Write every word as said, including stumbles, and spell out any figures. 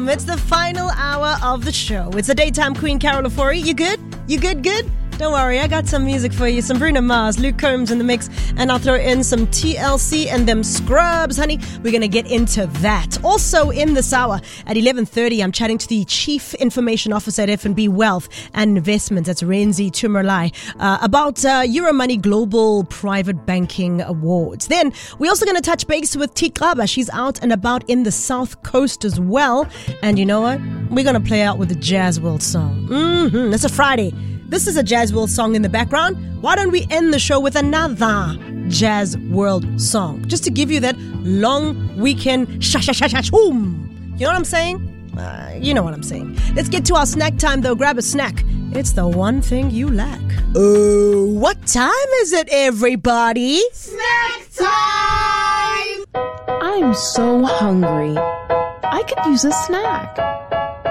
welcome. It's the final hour of the show. It's the daytime queen, Carol Ofori. You good? You good, good? Don't worry, I got some music for you. Some Bruno Mars, Luke Combs in the mix, and I'll throw in some T L C and them Scrubs, honey. We're going to get into that. Also in this hour, at eleven thirty, I'm chatting to the Chief Information Officer at F N B Wealth and Investments, that's Renzi Tumerlai, uh, about uh, Euromoney Global Private Banking Awards. Then, we're also going to touch base with Tikraba. She's out and about in the South Coast as well. And you know what? We're going to play out with the Jazz World song. Mm-hmm. It's a Friday. This is a Jazz World song in the background. Why don't we end the show with another Jazz World song? Just to give you that long weekend sha-sha-sha-sha-shoom. You know what I'm saying? Uh, you know what I'm saying. Let's get to our snack time, though. Grab a snack. It's the one thing you lack. Oh, what time is it, everybody? Snack time! I'm so hungry. I could use a snack.